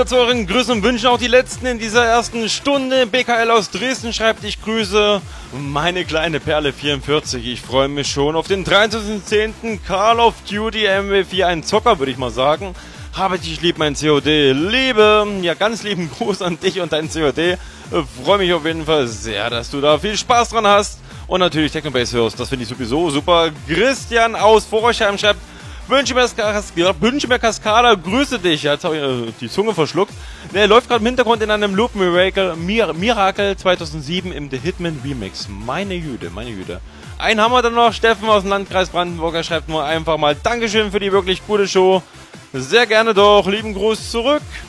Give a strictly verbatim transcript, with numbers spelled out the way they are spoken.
zu euren Grüßen und Wünschen, auch die letzten in dieser ersten Stunde. B K L aus Dresden schreibt, ich grüße meine kleine Perle vierundvierzig. Ich freue mich schon auf den dreiundzwanzigsten zehnten Call of Duty M W vier, ein Zocker, würde ich mal sagen. Habe dich lieb, mein C O D. Liebe, ja, ganz lieben Gruß an dich und dein C O D. Freue mich auf jeden Fall sehr, dass du da viel Spaß dran hast. Und natürlich Technobase hörst, das finde ich sowieso super. Christian aus Vorheim schreibt, Wünsche mir, Wünsche mir Cascada, grüße dich. Jetzt habe ich äh, die Zunge verschluckt. Der läuft gerade im Hintergrund in einem Loop Miracle, Mir Miracle zweitausendsieben im The Hitman Remix. Meine Jüde, meine Jüde. Einen haben wir dann noch. Steffen aus dem Landkreis Brandenburg. Er schreibt nur einfach mal Dankeschön für die wirklich gute Show. Sehr gerne doch. Lieben Gruß zurück.